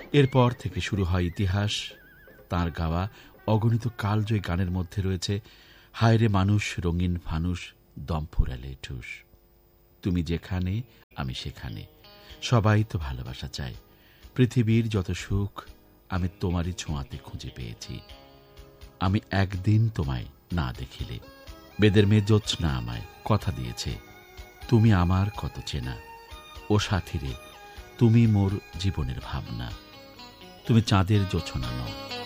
এরপর থেকে শুরু হয় ইতিহাস। তাঁর গাওয়া অগণিত কালজয়ী গানের মধ্যে রয়েছে হায়রে মানুষ, রঙিন ফানুষ, দম ফুরালে ঠুস, তুমি যেখানে আমি সেখানে, সবাই তো ভালোবাসা চায়, পৃথিবীর যত সুখ আমি তোমারই ছোঁয়াতে খুঁজে পেয়েছি, আমি একদিন তোমায় না দেখিলে, বেদের মেয়ে জ্যোৎস্না আমায় কথা দিয়েছে, তুমি আমার কত চেনা, ও সাথীরে তুমি মোর জীবনের ভাবনা, তুমি চাঁদের জোছনা নও।